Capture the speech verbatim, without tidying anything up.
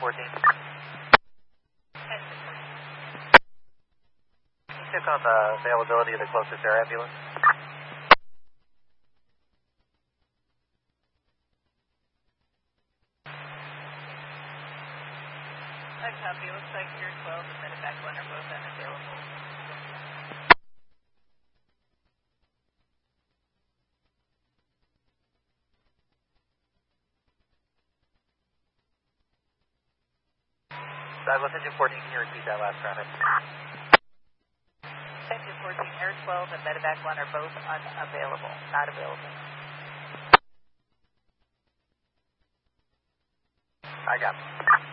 fourteen. Can you check on the availability of the closest air ambulance? I copy. Looks like Air twelve and Medevac one are both unavailable. Douglas Engine fourteen, can you repeat that last traffic? Engine fourteen, Air twelve and Medevac one are both unavailable, not available. I got it.